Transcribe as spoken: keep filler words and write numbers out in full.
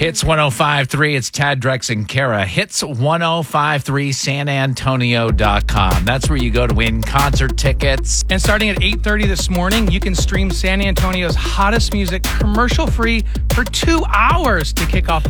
Hits one oh five point three, it's Tad, Drex, and Kara. Hits one oh five point three san antonio dot com. That's where you go to win concert tickets. And starting at eight thirty this morning, you can stream San Antonio's hottest music commercial-free for two hours to kick off